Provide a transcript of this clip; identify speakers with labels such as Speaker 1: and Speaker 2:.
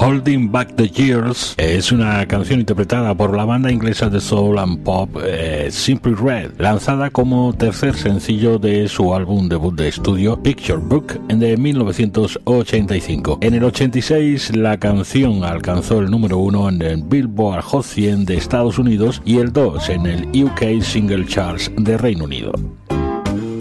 Speaker 1: Holding Back the Years es una canción interpretada por la banda inglesa de soul and pop Simply Red, lanzada como tercer sencillo de su álbum debut de estudio Picture Book de 1985. En el 86 la canción alcanzó el número 1 en el Billboard Hot 100 de Estados Unidos y el 2 en el UK Single Charts de Reino Unido.